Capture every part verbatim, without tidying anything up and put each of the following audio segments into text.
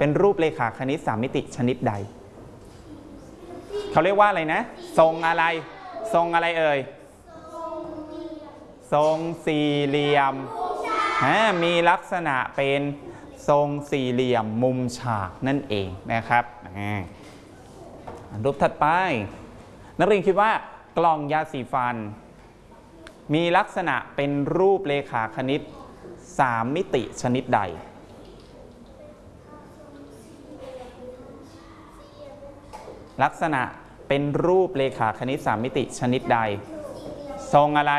เป็นรูปเรขาคณิตสามมิติชนิดใดเขาเรียกว่าอะไรนะทรงอะไรทรงอะไรเอ่ยทรงสี่เหลี่ยมมีลักษณะเป็นทรงสี่เหลี่ยมมุมฉากนั่นเองนะครับรูปถัดไปนักเรียนคิดว่ากล่องยาสีฟันมีลักษณะเป็นรูปเรขาคณิตสามมิติชนิดใดลักษณะเป็นรูปเรขาคณิตสามมิติชนิดใดทรงอะไร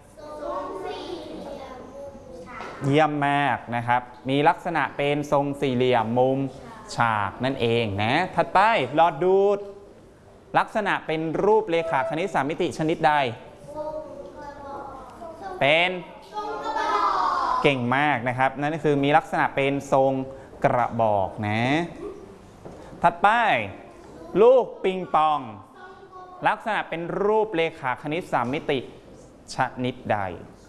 เยี่ยมมากนะครับมีลักษณะเป็นทรงสี่เหลี่ยมมุมฉากนั่นเองนะถัดไปหลอดดูดลักษณะเป็นรูปเรขาคณิตสามมิติชนิดใดเป็นเก่งมากนะครับนั่นคือมีลักษณะเป็นทรงกระบอกนะถัดไปลูกปิงปองลักษณะเป็นรูปเรขาคณิตสามมิติชนิดใด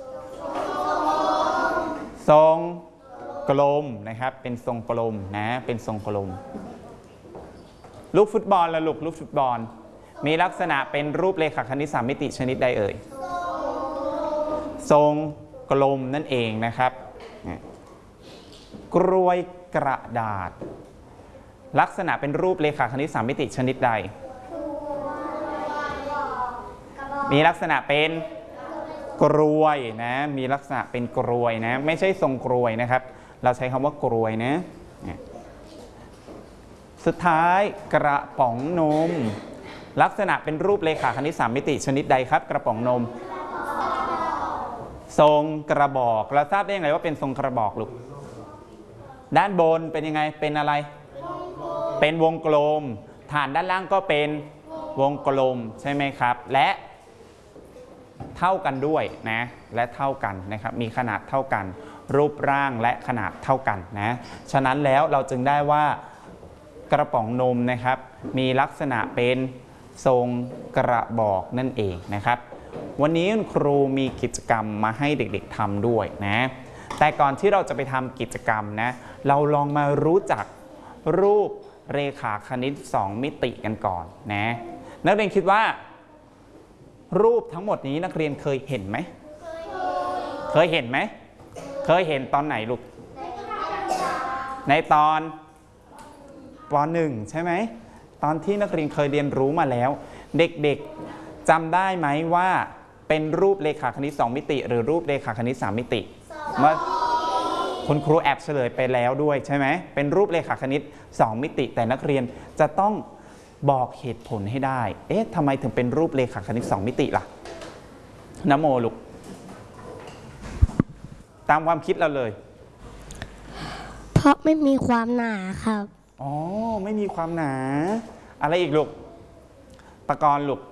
ทรงกลมนะครับเป็นทรงกลมนะเป็นทรงกลมลูกฟุตบอลและลูกลูกฟุตบอลมีลักษณะเป็นรูปเรขาคณิตสามมิติชนิดใดเอ่ยทรงกลมนั่นเองนะครับกรวยกระดาษลักษณะเป็นรูปเรขาคณิตสามมิติชนิดใดมีลักษณะเป็นกรวยนะมีลักษณะเป็นกรวยนะไม่ใช่ทรงกรวยนะครับเราใช้คำว่ากรวยนะสุดท้ายกระป๋องนมลักษณะเป็นรูปเรขาคณิตสามมิติชนิดใดครับกระป๋องนมทรงกระบอกเราทราบได้ยังไงว่าเป็นทรงกระบอกลูกด้านบนเป็นยังไงเป็นอะไรเป็นวงกลมฐานด้านล่างก็เป็นวงกลมใช่ไหมครับและเท่ากันด้วยนะและเท่ากันนะครับมีขนาดเท่ากันรูปร่างและขนาดเท่ากันนะฉะนั้นแล้วเราจึงได้ว่ากระป๋องนมนะครับมีลักษณะเป็นทรงกระบอกนั่นเองนะครับวันนี้คุณครูมีกิจกรรมมาให้เด็กๆทำด้วยนะแต่ก่อนที่เราจะไปทำกิจกรรมนะเราลองมารู้จักรูปเรขาคณิตสองมิติกันก่อนนะนักเรียนคิดว่ารูปทั้งหมดนี้นักเรียนเคยเห็นไหมเคยเห็นไหมเคยเห็นตอนไหนลูกในตอนป.หนึ่ง ใช่ไหมตอนที่นักเรียนเคยเรียนรู้มาแล้วเด็กๆจำได้ไหมว่าเป็นรูปเรขาคณิตสองมิติหรือรูปเรขาคณิตสามมิติเมื่อคุณครูแอบเฉลยไปแล้วด้วยใช่ไหมเป็นรูปเรขาคณิตสองมิติแต่นักเรียนจะต้องบอกเหตุผลให้ได้เอ๊ะทำไมถึงเป็นรูปเรขาคณิตสองมิติล่ะนะโมลูกตามความคิดเราเลยเพราะไม่มีความหนาครับอ๋อไม่มีความหนาอะไรอีกลูกปกรณ์ลูก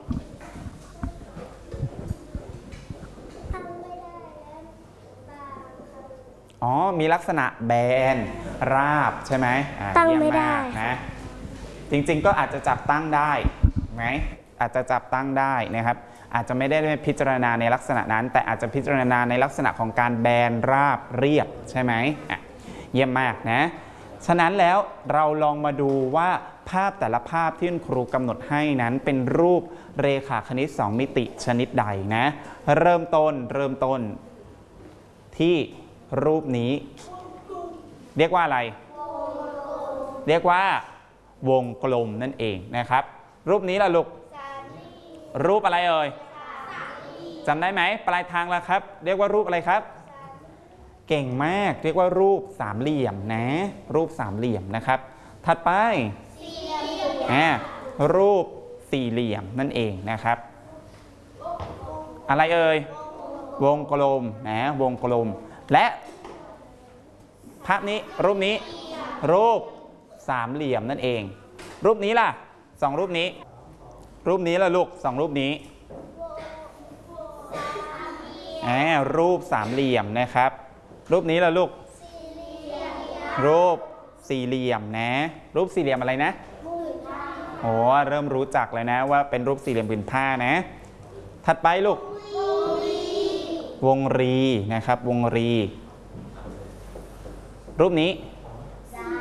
อ๋อมีลักษณะแบนราบใช่ไหมตั้งไม่ได้นะจริงๆก็อาจจะจับตั้งได้ไหมอาจจะจับตั้งได้นะครับอาจจะไม่ได้พิจารณาในลักษณะนั้นแต่อาจจะพิจารณาในลักษณะของการแบนราบเรียบใช่ไหมอ่ะเยี่ยมมากนะฉะนั้นแล้วเราลองมาดูว่าภาพแต่ละภาพที่คุณครูกำหนดให้นั้นเป็นรูปเรขาคณิตสองมิติชนิดใดนะเริ่มต้นเริ่มต้นที่รูปนี้เรียกว่าอะไรเรียกว่าวงกลมนั่นเองนะครับรูปนี้ล่ะลูกรูปอะไรเอ่ยจำได้ไหมปลายทางแล้วครับเรียกว่ารูปอะไรครับเก่งมากเรียกว่ารูปสามเหลี่ยมนะรูปสามเหลี่ยมนะครับถัดไปอ่ารูปสี่เหลี่ยมนั่นเองนะครับอะไรเอ่ยวงกลมนะวงกลมและภาพนี้รูปนี้รูปสามเหลี่ยมนั่นเองรูปนี้ล่ะสองรูปนี้รูปนี้ล่ะลูกสองรูปนี้อ่ารูปสามเหลี่ยมนะครับรูปนี้ล่ะลูกรูปสี่เหลี่ยมนะรูปสี่เหลี่ยมอะไรนะโอ้เริ่มรู้จักเลยนะว่าเป็นรูปสี่เหลี่ยมผืนผ้านะถัดไปลูกวงรีนะครับวงรีรูปนี้